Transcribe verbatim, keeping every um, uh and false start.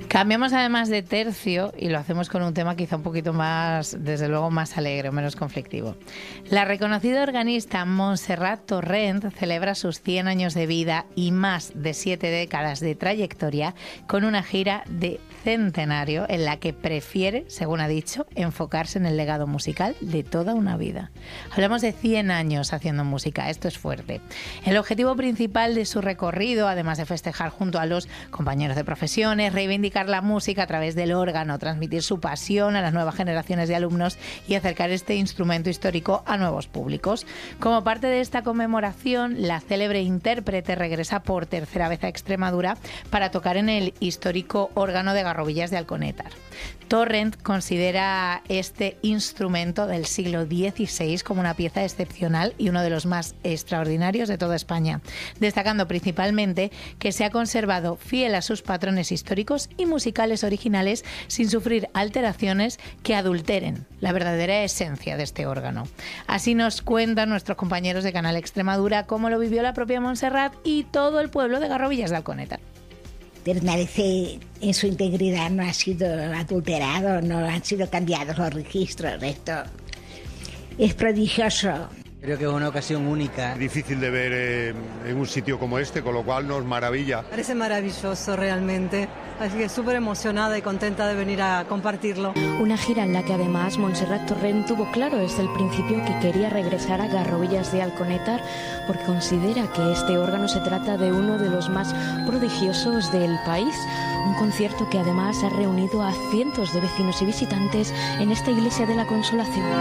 Cambiamos además de tercio y lo hacemos con un tema quizá un poquito más, desde luego, más alegre, menos conflictivo. La reconocida organista Montserrat Torrent celebra sus cien años de vida y más de siete décadas de trayectoria con una gira de centenario en la que prefiere, según ha dicho, enfocarse en el legado musical de toda una vida. Hablamos de cien años haciendo música, esto es fuerte. El objetivo principal de su recorrido, además de festejar junto a los compañeros de profesión, es reivindicar la música a través del órgano, transmitir su pasión a las nuevas generaciones de alumnos y acercar este instrumento histórico a nuevos públicos. Como parte de esta conmemoración, la célebre intérprete regresa por tercera vez a Extremadura para tocar en el histórico órgano de Garrovillas de Alconétar. Torrent considera este instrumento del siglo dieciséis como una pieza excepcional y uno de los más extraordinarios de toda España, destacando principalmente que se ha conservado fiel a sus patrones históricos y musicales originales sin sufrir alteraciones que adulteren la verdadera esencia de este órgano. Así nos cuentan nuestros compañeros de Canal Extremadura cómo lo vivió la propia Montserrat y todo el pueblo de Garrovillas de Alconétar. Permanece en su integridad, no ha sido adulterado, no han sido cambiados los registros. Esto es prodigioso. Creo que es una ocasión única. Difícil de ver eh, en un sitio como este, con lo cual nos maravilla. Parece maravilloso realmente, así que súper emocionada y contenta de venir a compartirlo. Una gira en la que además Montserrat Torrent tuvo claro desde el principio que quería regresar a Garrovillas de Alconétar porque considera que este órgano se trata de uno de los más prodigiosos del país. Un concierto que además ha reunido a cientos de vecinos y visitantes en esta iglesia de la Consolación.